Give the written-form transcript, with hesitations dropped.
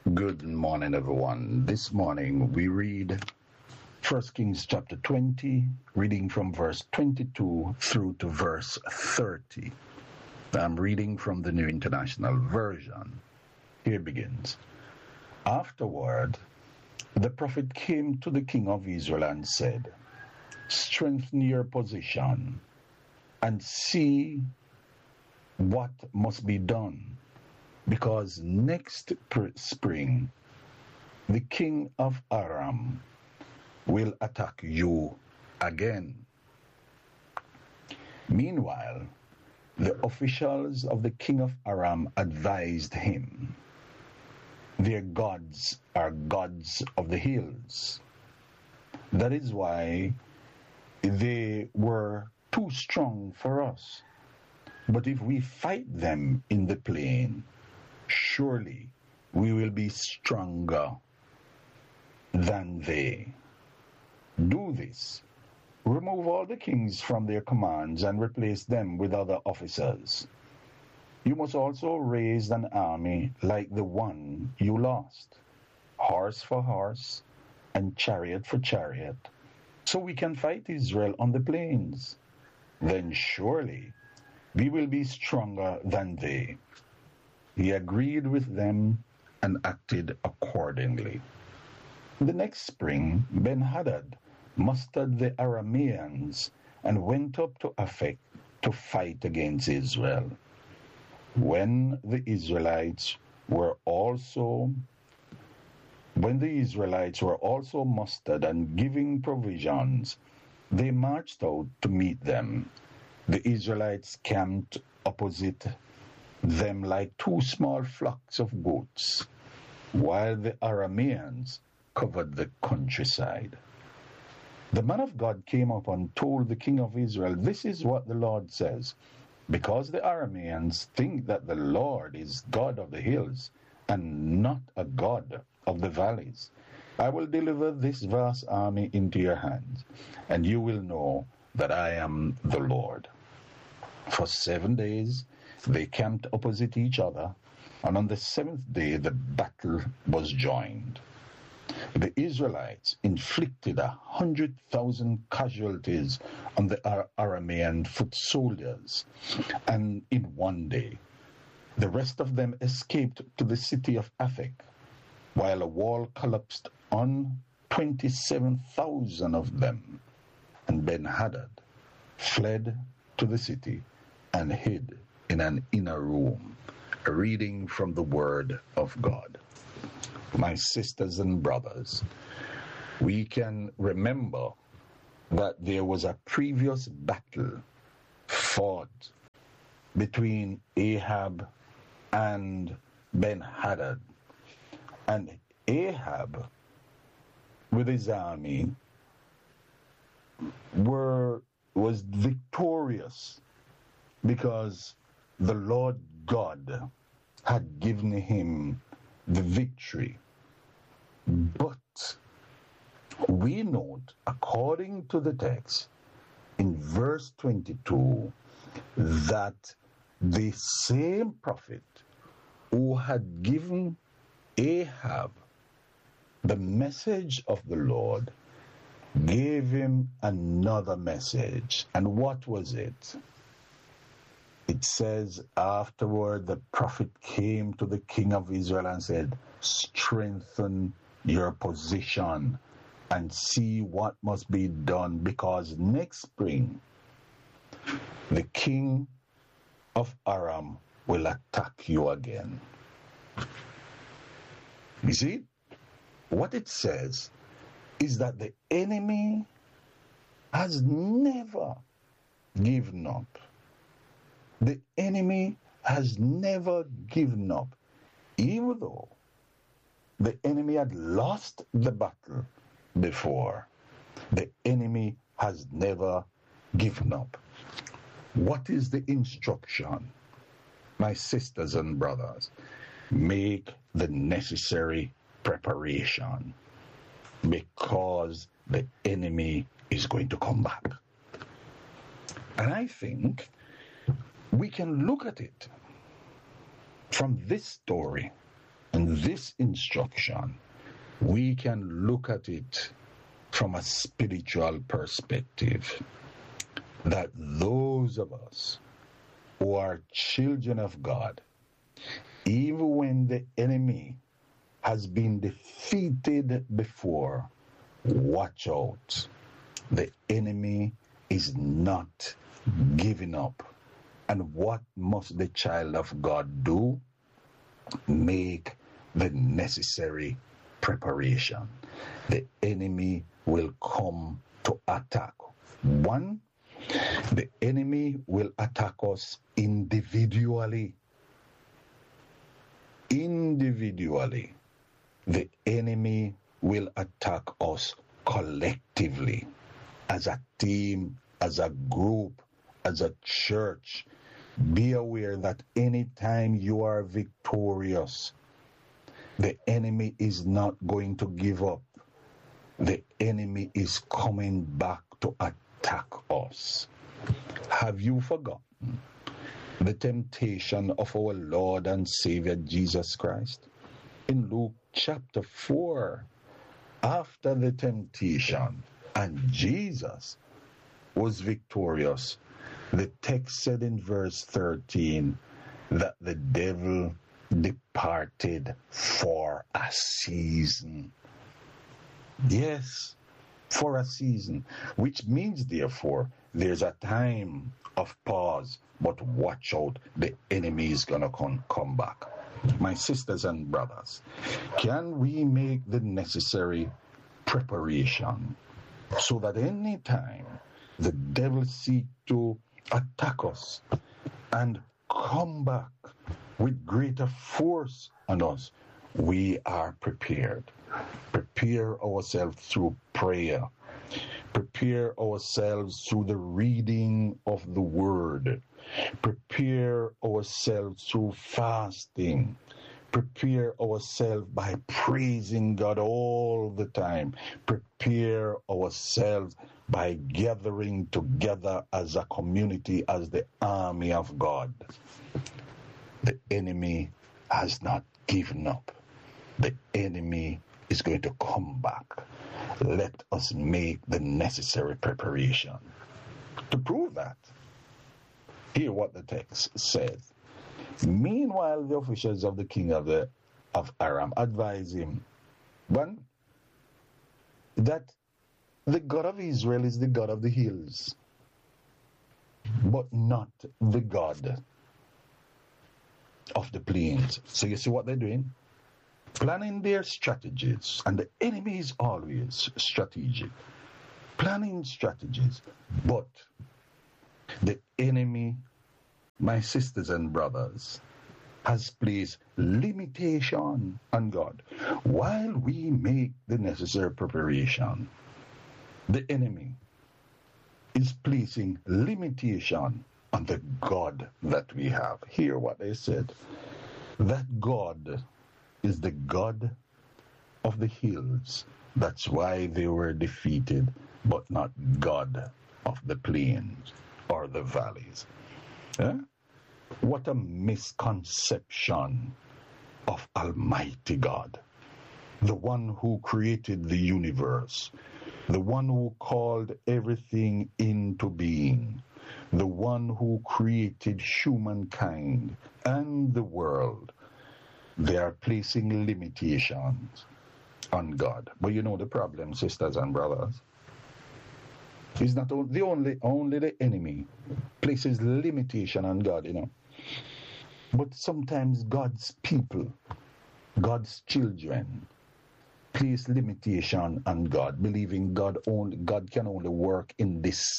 Good morning, everyone. This morning we read 1 Kings chapter 20, reading from verse 22 through to verse 30. I'm reading from the New International Version. Here it begins. Afterward, the prophet came to the king of Israel and said, "Strengthen your position and see what must be done, because next spring the king of Aram will attack you again." Meanwhile, the officials of the king of Aram advised him, "Their gods are gods of the hills. That is why they were too strong for us. But if we fight them in the plain, surely we will be stronger than they. Do this. Remove all the kings from their commands and replace them with other officers. You must also raise an army like the one you lost, horse for horse and chariot for chariot, so we can fight Israel on the plains. Then surely we will be stronger than they." He agreed with them and acted accordingly. The next spring, Ben-Hadad mustered the Arameans and went up to Aphek to fight against Israel. When the Israelites were also mustered and giving provisions, they marched out to meet them. The Israelites camped opposite them like two small flocks of goats, while the Arameans covered the countryside. The man of God came up and told the king of Israel, "This is what the Lord says. Because the Arameans think that the Lord is God of the hills and not a God of the valleys, I will deliver this vast army into your hands, and you will know that I am the Lord." For 7 days they camped opposite each other, and on the 7th day the battle was joined. The Israelites inflicted 100,000 casualties on the Aramean foot soldiers, and in one day the rest of them escaped to the city of Aphek, while a wall collapsed on 27,000 of them, and Ben-Hadad fled to the city and hid in an inner room. A reading from the Word of God. My sisters and brothers, we can remember that there was a previous battle fought between Ahab and Ben-Hadad. And Ahab, with his army, was victorious because the Lord God had given him the victory. But we note, according to the text, in verse 22, that the same prophet who had given Ahab the message of the Lord gave him another message. And what was it? It says, afterward the prophet came to the king of Israel and said, "Strengthen your position and see what must be done, because next spring the king of Aram will attack you again." You see, what it says is that the enemy has never given up. The enemy has never given up, even though the enemy had lost the battle before. The enemy has never given up. What is the instruction? My sisters and brothers, make the necessary preparation, because the enemy is going to come back. And I think we can look at it from this story and this instruction, we can look at it from a spiritual perspective, that those of us who are children of God, even when the enemy has been defeated before, watch out. The enemy is not giving up. And what must the child of God do? Make the necessary preparation. The enemy will come to attack. One, the enemy will attack us individually. Individually. The enemy will attack us collectively, as a team, as a group, as a church. Be aware that anytime you are victorious, the enemy is not going to give up. The enemy is coming back to attack us. Have you forgotten the temptation of our Lord and Savior Jesus Christ? In Luke chapter 4, after the temptation, and Jesus was victorious, the text said in verse 13 that the devil departed for a season. Yes, for a season, which means therefore there's a time of pause, but watch out, the enemy is going to come back. My sisters and brothers, can we make the necessary preparation so that any time the devil seeks to attack us and come back with greater force on us, we are prepared? Prepare ourselves through prayer. Prepare ourselves through the reading of the Word. Prepare ourselves through fasting. Prepare ourselves by praising God all the time. Prepare ourselves by gathering together as a community, as the army of God. The enemy has not given up. The enemy is going to come back. Let us make the necessary preparation. To prove that, hear what the text says. Meanwhile, the officials of the king of Aram advise him, one, that the God of Israel is the God of the hills, but not the God of the plains. So you see what they're doing? Planning their strategies, and the enemy is always strategic. Planning strategies, but the enemy, my sisters and brothers, has placed limitation on God. While we make the necessary preparation, the enemy is placing limitation on the God that we have. Hear what they said. That God is the God of the hills. That's why they were defeated, but not God of the plains or the valleys. What a misconception of Almighty God, the one who created the universe, the one who called everything into being, the one who created humankind and the world. They are placing limitations on God. But you know the problem, sisters and brothers? It's not only the enemy places limitation on God, But sometimes God's people, God's children, place limitation on God, believing God can only work in this